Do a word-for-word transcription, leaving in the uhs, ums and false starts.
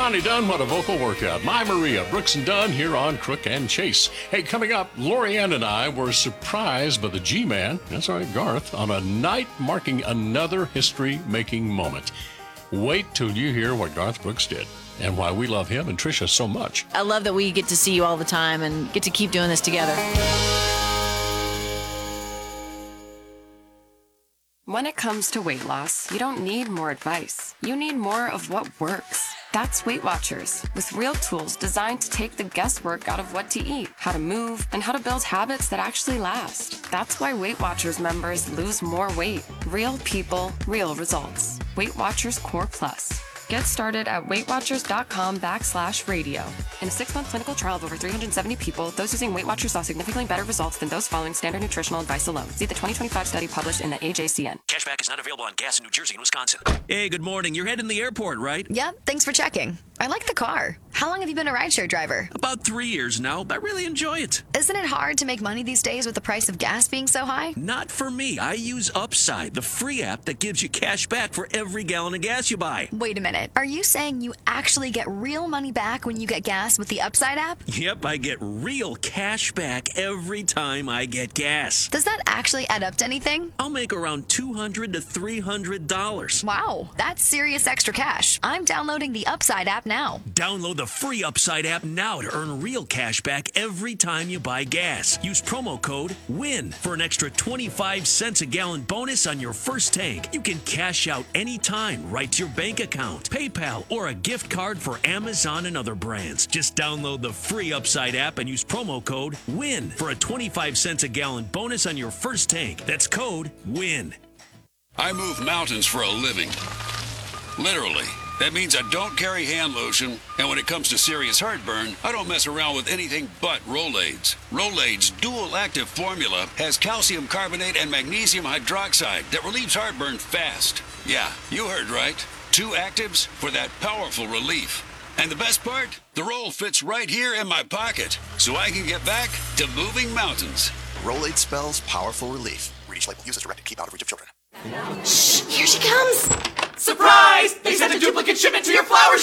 Johnny Dunn, what a vocal workout. My Maria, Brooks and Dunn here on Crook and Chase. Hey, coming up, Lorianne and I were surprised by the G-Man, that's right, Garth, on a night marking another history-making moment. Wait till you hear what Garth Brooks did and why we love him and Trisha so much. I love that we get to see you all the time and get to keep doing this together. When it comes to weight loss, you don't need more advice. You need more of what works. That's Weight Watchers, with real tools designed to take the guesswork out of what to eat, how to move, and how to build habits that actually last. That's why Weight Watchers members lose more weight. Real people, real results. Weight Watchers Core Plus. Get started at WeightWatchers.com backslash radio. In a six-month clinical trial of over three hundred seventy people, those using Weight Watchers saw significantly better results than those following standard nutritional advice alone. See the twenty twenty-five study published in the A J C N. Cashback is not available on gas in New Jersey and Wisconsin. Hey, good morning. You're heading to the airport, right? Yep, thanks for checking. I like the car. How long have you been a rideshare driver? About three years now. I really enjoy it. Isn't it hard to make money these days with the price of gas being so high? Not for me. I use Upside, the free app that gives you cash back for every gallon of gas you buy. Wait a minute. Are you saying you actually get real money back when you get gas with the Upside app? Yep, I get real cash back every time I get gas. Does that actually add up to anything? I'll make around two hundred to three hundred dollars. Wow, that's serious extra cash. I'm downloading the Upside app now. Download the free Upside app now to earn real cash back every time you buy gas. Use promo code WIN for an extra twenty-five cents a gallon bonus on your first tank. You can cash out anytime right to your bank account, PayPal, or a gift card for Amazon and other brands. Just download the free Upside app and use promo code WIN for a twenty-five cents a gallon bonus on your first tank. That's code WIN. I move mountains for a living. Literally. That means I don't carry hand lotion, and when it comes to serious heartburn, I don't mess around with anything but Rolaids. Rolaids' dual-active formula has calcium carbonate and magnesium hydroxide that relieves heartburn fast. Yeah, you heard right. Two actives for that powerful relief. And the best part? The roll fits right here in my pocket, so I can get back to moving mountains. Rolade spells powerful relief. Read each label. Use as directed. Keep out of reach of children. Shh, here she comes! Surprise! They sent a duplicate shipment to your flower